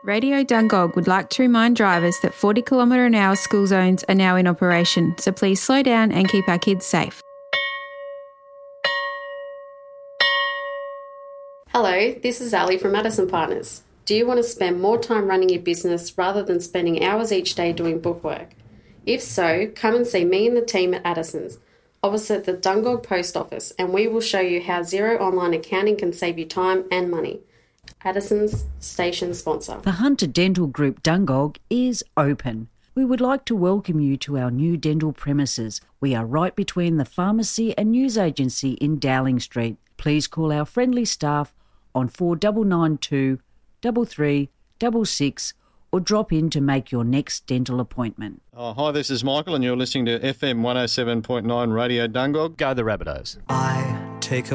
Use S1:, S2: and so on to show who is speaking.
S1: Radio Dungog would like to remind drivers that 40 km/h school zones are now in operation, so please slow down and keep our kids safe.
S2: Hello, this is Ali from Addison Partners. Do you want to spend more time running your business rather than spending hours each day doing bookwork? If so, come and see me and the team at Addison's, opposite the Dungog Post Office, and we will show you how Xero online accounting can save you time and money. Addison's, station sponsor.
S3: The Hunter Dental Group Dungog is open. We would like to welcome you to our new dental premises. We are right between the pharmacy and news agency in Dowling Street. Please call our friendly staff on 4992 3366 or drop in to make your next dental appointment.
S4: Hi, this is Michael and you're listening to FM 107.9 Radio Dungog.
S5: Go the Rabbitohs.
S6: I